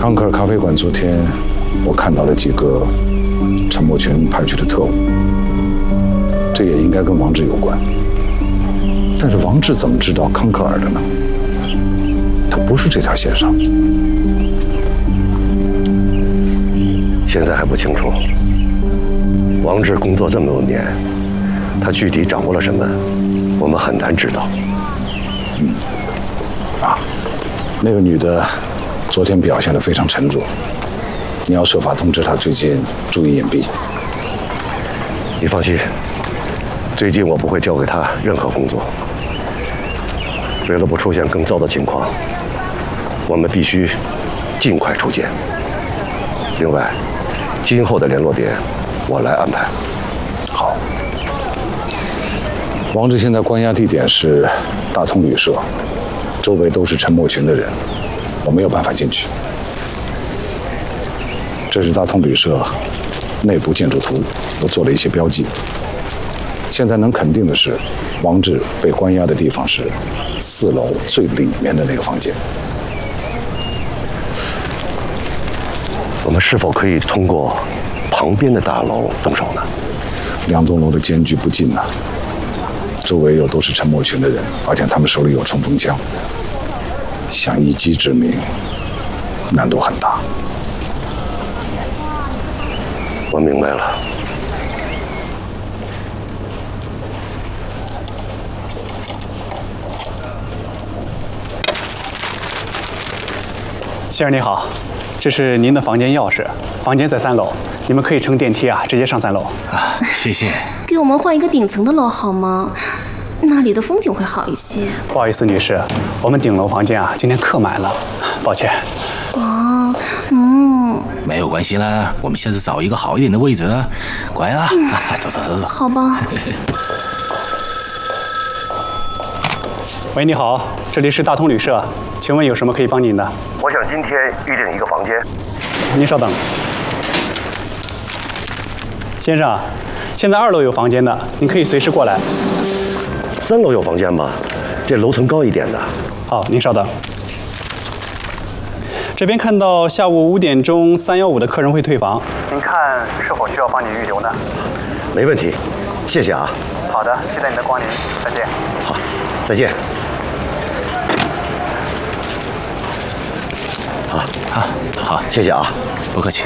康克尔咖啡馆昨天，我看到了几个陈默群派去的特务，这也应该跟王志有关。但是王志怎么知道康克尔的呢？他不是这条线上。 现在还不清楚。王志工作这么多年，他具体掌握了什么，我们很难知道。 那个女的昨天表现得非常沉着，你要设法通知她最近注意隐蔽。 你放心，最近我不会交给她任何工作。为了不出现更糟的情况，我们必须尽快出见。另外，今后的联络点我来安排。 好。王志现在关押地点是大通旅社，周围都是陈默群的人，我没有办法进去。这是大通旅社内部建筑图，我做了一些标记。现在能肯定的是，王志被关押的地方是4楼最里面的那个房间。 我们是否可以通过旁边的大楼动手呢 ？2栋楼的间距不近呐，周围又都是陈默群的人，而且他们手里有冲锋枪，想一击致命，难度很大。 我明白了。 先生你好，这是您的房间钥匙，房间在3楼，你们可以乘电梯直接上3楼。 啊，谢谢。 给我们换一个顶层的楼好吗？那里的风景会好一些。 不好意思，女士，我们顶楼房间今天客满了，抱歉。 哦， 没有关系啦，我们下次找一个好一点的位置啊。乖啦，走。 好吧。 喂，你好，这里是大通旅社，请问有什么可以帮您的？ 我想今天预定一个房间。 您稍等。先生，现在2楼有房间的，您可以随时过来。 3楼有房间吗？这楼层高一点的。 好，您稍等。这边看到下午5点钟315的客人会退房，您看是否需要帮您预留呢？ 没问题，谢谢啊。 好的，期待您的光临，再见。 好，再见。 好， 谢谢啊， 不客气。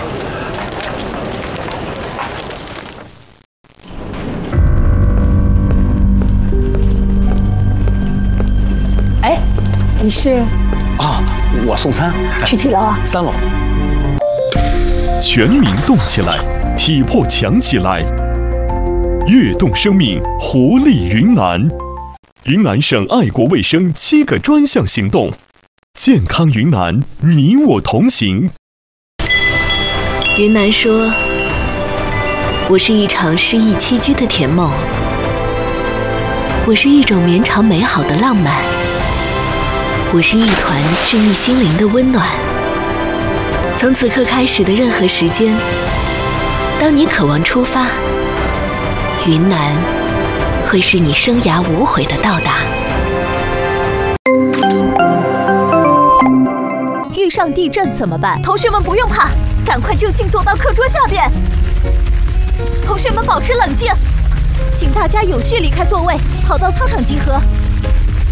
哎，你是？ 啊，我送餐。 去几楼啊 ？3楼。 全民动起来，体魄强起来，跃动生命，活力云南。云南省爱国卫生7个专项行动，健康云南，你我同行。 云南说：“我是一场诗意栖居的甜梦，我是一种绵长美好的浪漫，我是一团治愈心灵的温暖。从此刻开始的任何时间，当你渴望出发，云南会是你生涯无悔的到达。” 遇上地震怎么办？同学们不用怕，赶快就近躲到课桌下边。同学们保持冷静，请大家有序离开座位，跑到操场集合。